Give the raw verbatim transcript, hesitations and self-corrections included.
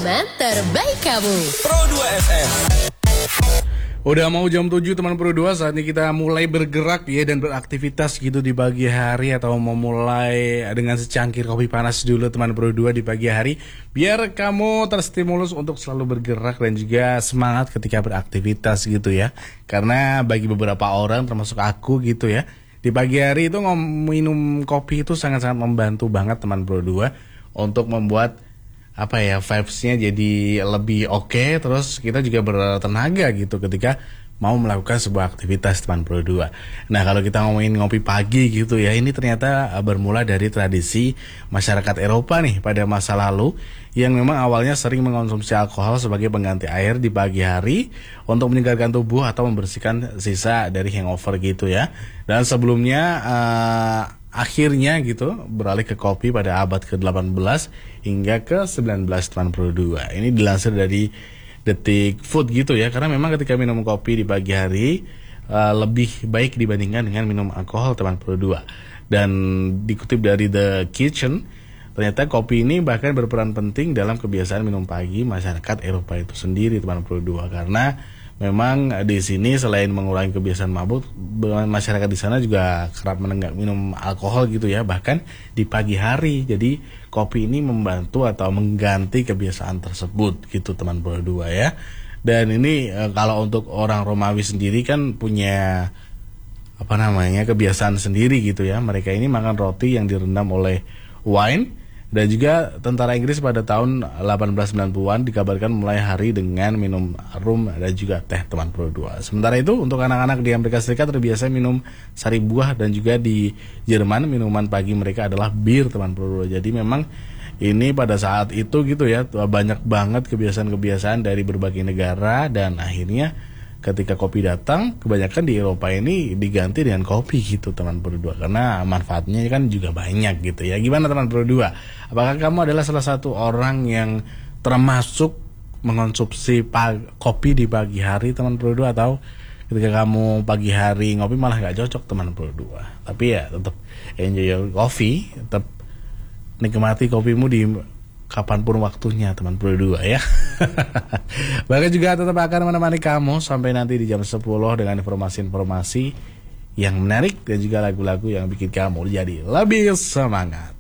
Teman terbaik kamu Pro dua F M. Udah mau jam tujuh teman Pro dua, saatnya kita mulai bergerak ya dan beraktivitas gitu di pagi hari, atau mau mulai dengan secangkir kopi panas dulu teman Pro dua di pagi hari, biar kamu terstimulus untuk selalu bergerak dan juga semangat ketika beraktivitas gitu ya. Karena bagi beberapa orang termasuk aku gitu ya, di pagi hari itu minum kopi itu sangat-sangat membantu banget teman Pro dua untuk membuat apa ya, vibes-nya jadi lebih oke, okay, terus kita juga bertenaga gitu ketika mau melakukan sebuah aktivitas teman Pro dua. Nah, kalau kita ngomongin ngopi pagi gitu ya, ini ternyata bermula dari tradisi masyarakat Eropa nih pada masa lalu yang memang awalnya sering mengonsumsi alkohol sebagai pengganti air di pagi hari untuk menyegarkan tubuh atau membersihkan sisa dari hangover gitu ya. Dan sebelumnya uh, akhirnya gitu beralih ke kopi pada abad ke delapan belas hingga ke sembilan belas teman Pro dua. Ini dilansir dari Detik Food gitu ya, karena memang ketika minum kopi di pagi hari uh, lebih baik dibandingkan dengan minum alkohol teman Pro dua. Dan dikutip dari The Kitchen, ternyata kopi ini bahkan berperan penting dalam kebiasaan minum pagi masyarakat Eropa itu sendiri teman Pro dua, karena memang di sini selain mengurangi kebiasaan mabuk, masyarakat di sana juga kerap menenggak minum alkohol gitu ya, bahkan di pagi hari. Jadi kopi ini membantu atau mengganti kebiasaan tersebut gitu teman Pro dua ya. Dan ini e, kalau untuk orang Romawi sendiri kan punya apa namanya kebiasaan sendiri gitu ya. Mereka ini makan roti yang direndam oleh wine. Dan juga tentara Inggris pada tahun delapan belas sembilan puluhan dikabarkan mulai hari dengan minum rum dan juga teh teman Pro dua. Sementara itu untuk anak-anak di Amerika Serikat terbiasa minum sari buah, dan juga di Jerman minuman pagi mereka adalah bir teman Pro dua. Jadi memang ini pada saat itu gitu ya, banyak banget kebiasaan-kebiasaan dari berbagai negara, dan akhirnya ketika kopi datang, kebanyakan di Eropa ini diganti dengan kopi gitu teman Pro dua, karena manfaatnya kan juga banyak gitu ya. Gimana teman Pro dua? Apakah kamu adalah salah satu orang yang termasuk mengonsumsi pag- kopi di pagi hari teman Pro dua, atau ketika kamu pagi hari ngopi malah gak cocok teman Pro dua? Tapi ya tetap enjoy your coffee, tetap nikmati kopimu di kapanpun waktunya teman Pro dua ya. Bahkan juga tetap akan menemani kamu sampai nanti di jam sepuluh dengan informasi-informasi yang menarik dan juga lagu-lagu yang bikin kamu jadi lebih semangat.